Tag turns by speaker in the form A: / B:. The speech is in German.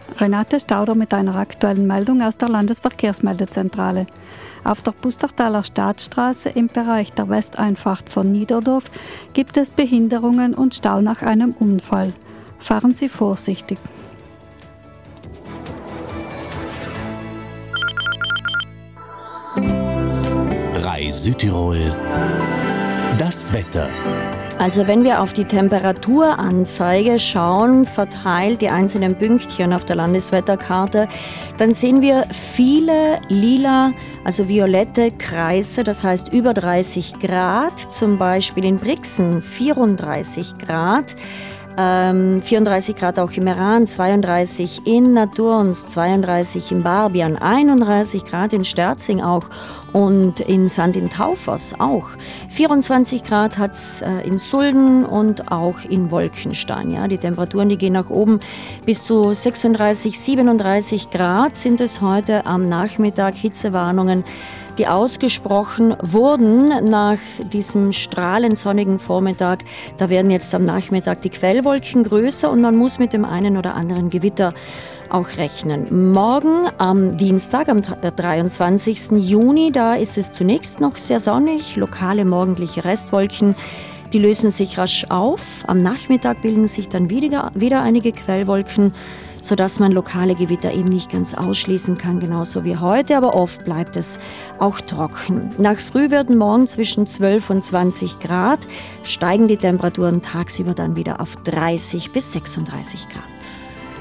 A: Renate Stauder mit einer aktuellen Meldung aus der Landesverkehrsmeldezentrale. Auf der Pustertaler Staatsstraße im Bereich der Westeinfahrt von Niederdorf gibt es Behinderungen und Stau nach einem Unfall. Fahren Sie vorsichtig.
B: Rai Südtirol. Das Wetter.
C: Also wenn wir auf die Temperaturanzeige schauen, verteilt die einzelnen Pünktchen auf der Landeswetterkarte, dann sehen wir viele lila, also violette Kreise, das heißt über 30 Grad, zum Beispiel in Brixen 34 Grad. 34 Grad auch im Meran, 32 in Naturns, 32 in Barbian, 31 Grad in Sterzing auch und in St. in Taufers auch. 24 Grad hat es in Sulden und auch in Wolkenstein. Ja, die Temperaturen, die gehen nach oben. Bis zu 36, 37 Grad sind es heute am Nachmittag. Hitzewarnungen, die ausgesprochen wurden nach diesem strahlend sonnigen Vormittag. Da werden jetzt am Nachmittag die Quellwolken größer und man muss mit dem einen oder anderen Gewitter auch rechnen. Morgen am Dienstag, am 23. Juni, da ist es zunächst noch sehr sonnig, lokale morgendliche Restwolken. Die lösen sich rasch auf. Am Nachmittag bilden sich dann wieder einige Quellwolken, sodass man lokale Gewitter eben nicht ganz ausschließen kann, genauso wie heute, aber oft bleibt es auch trocken. Nach früh werden morgen zwischen 12 und 20 Grad, steigen die Temperaturen tagsüber dann wieder auf 30 bis 36 Grad.